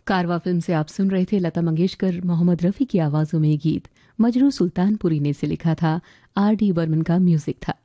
कारवा फिल्म से आप सुन रहे थे लता मंगेशकर, मोहम्मद रफ़ी की आवाज़ों में ये गीत। मजरू सुल्तानपुरी ने इसे लिखा था, आर डी बर्मन का म्यूजिक था।